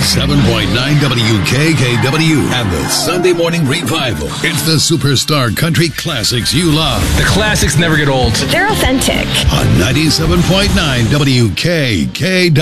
97.9 WKKW and the Sunday Morning Revival. It's the Superstar Country Classics you love. The classics never get old. They're authentic. On 97.9 WKKW.